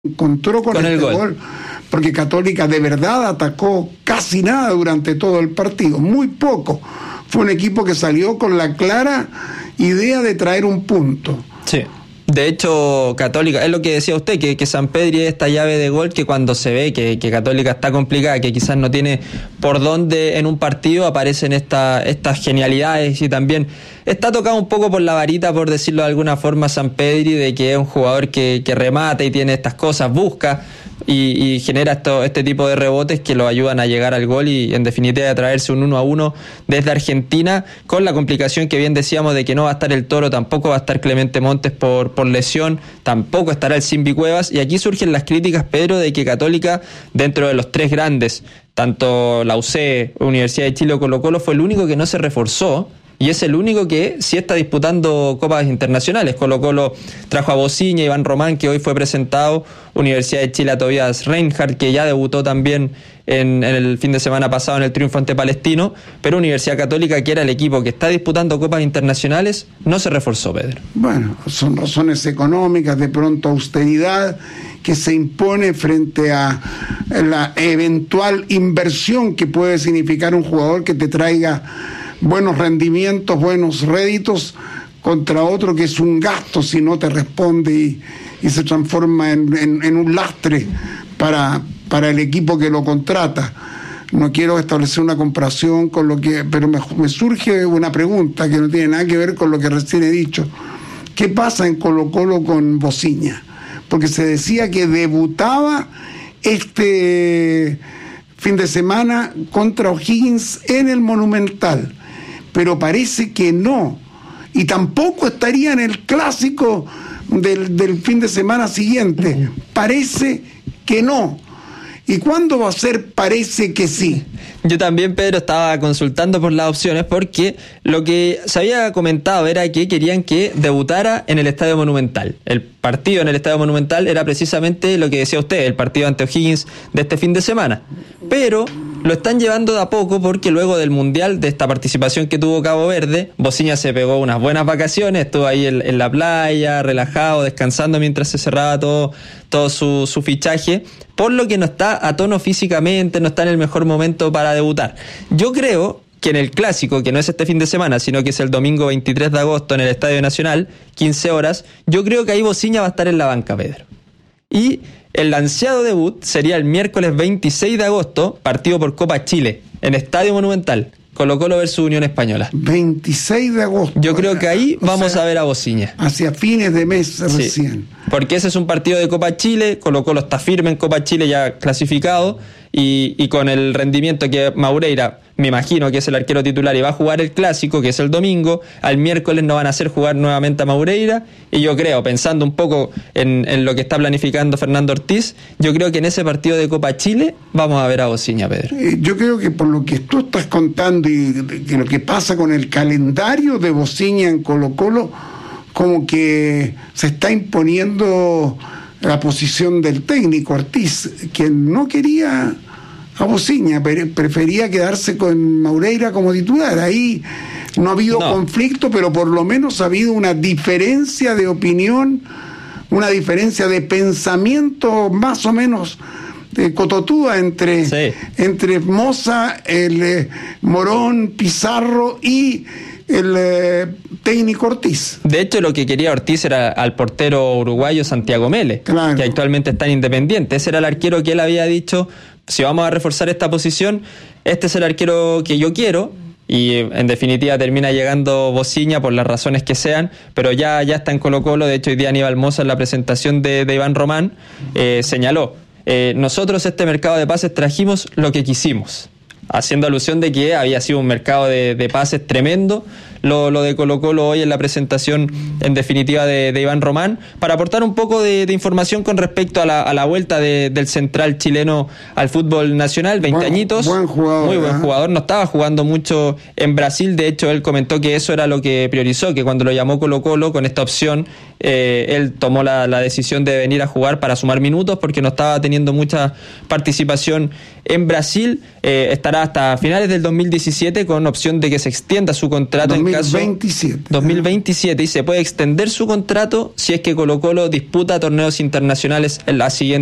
encontró con este gol, porque Católica de verdad atacó casi nada durante todo el partido, muy poco. Fue un equipo que salió con la clara idea de traer un punto. Sí. De hecho, Católica, es lo que decía usted, que Sampedri es esta llave de gol que cuando se ve que Católica está complicada, que quizás no tiene por dónde en un partido, aparecen estas genialidades, y también está tocado un poco por la varita, por decirlo de alguna forma, Sampedri, de que es un jugador que remata y tiene estas cosas, busca y genera este tipo de rebotes que lo ayudan a llegar al gol y en definitiva a traerse un 1-1 desde Argentina, con la complicación que bien decíamos de que no va a estar el Toro, tampoco va a estar Clemente Montes por lesión, tampoco estará el Simbi Cuevas, y aquí surgen las críticas, Pedro, de que Católica, dentro de los tres grandes, tanto la UC, Universidad de Chile o Colo-Colo, fue el único que no se reforzó, y es el único que sí está disputando copas internacionales. Colo-Colo trajo a Bociña, Iván Román, que hoy fue presentado, Universidad de Chile a Tobias Reinhardt, que ya debutó también en el fin de semana pasado en el triunfo ante Palestino, pero Universidad Católica, que era el equipo que está disputando copas internacionales, no se reforzó, Pedro. Bueno, son razones económicas, de pronto austeridad que se impone frente a la eventual inversión que puede significar un jugador que te traiga buenos rendimientos, buenos réditos, contra otro que es un gasto si no te responde y se transforma en un lastre para el equipo que lo contrata. No quiero establecer una comparación con lo que, pero me surge una pregunta que no tiene nada que ver con lo que recién he dicho. ¿Qué pasa en Colo-Colo con Bociña? Porque se decía que debutaba este fin de semana contra O'Higgins en el Monumental, pero parece que no, y tampoco estaría en el clásico del fin de semana siguiente. Parece que no. ¿Y cuándo va a ser? Parece que sí. Yo también, Pedro, estaba consultando por las opciones, porque lo que se había comentado era que querían que debutara en el Estadio Monumental. El partido en el Estadio Monumental era precisamente lo que decía usted, el partido ante O'Higgins de este fin de semana. Pero lo están llevando de a poco, porque luego del Mundial, de esta participación que tuvo Cabo Verde, Bociña se pegó unas buenas vacaciones, estuvo ahí en la playa, relajado, descansando mientras se cerraba todo su fichaje, por lo que no está a tono físicamente, no está en el mejor momento para debutar. Yo creo que en el clásico, que no es este fin de semana, sino que es el domingo 23 de agosto en el Estadio Nacional, 15 horas, yo creo que ahí Bociña va a estar en la banca, Pedro. Y el ansiado debut sería el miércoles 26 de agosto, partido por Copa Chile, en Estadio Monumental, Colo-Colo versus Unión Española. 26 de agosto. Yo creo que ahí vamos a ver a Bociña. Hacia fines de mes recién. Sí, porque ese es un partido de Copa Chile, Colo-Colo está firme en Copa Chile, ya clasificado, y con el rendimiento que Maureira, me imagino que es el arquero titular y va a jugar el clásico, que es el domingo, al miércoles no van a hacer jugar nuevamente a Maureira, y yo creo, pensando un poco en lo que está planificando Fernando Ortiz, yo creo que en ese partido de Copa Chile vamos a ver a Bociña, Pedro. Yo creo que por lo que tú estás contando y que lo que pasa con el calendario de Bociña en Colo-Colo, como que se está imponiendo la posición del técnico Ortiz, quien no quería a Bociña, prefería quedarse con Maureira como titular. Ahí no ha habido conflicto, pero por lo menos ha habido una diferencia de opinión, una diferencia de pensamiento más o menos cototúa entre Moza, el Morón, Pizarro y el técnico Ortiz. De hecho, lo que quería Ortiz era al portero uruguayo Santiago Mele, claro, que actualmente está en Independiente. Ese era el arquero que él había dicho: si vamos a reforzar esta posición, este es el arquero que yo quiero. Y en definitiva termina llegando Bociña por las razones que sean, pero ya está en Colo-Colo. De hecho, hoy día Aníbal Moza, en la presentación de Iván Román, señaló: nosotros este mercado de pases trajimos lo que quisimos, haciendo alusión de que había sido un mercado de pases tremendo lo de Colo-Colo hoy en la presentación, en definitiva, de Iván Román, para aportar un poco de información con respecto a la vuelta del central chileno al fútbol nacional. 20 añitos, buen jugador, muy buen jugador, no estaba jugando mucho en Brasil. De hecho, él comentó que eso era lo que priorizó, que cuando lo llamó Colo-Colo con esta opción, él tomó la decisión de venir a jugar para sumar minutos, porque no estaba teniendo mucha participación en Brasil. Estará hasta finales del 2017 con opción de que se extienda su contrato en 2027 y se puede extender su contrato si es que Colo-Colo disputa torneos internacionales en la siguiente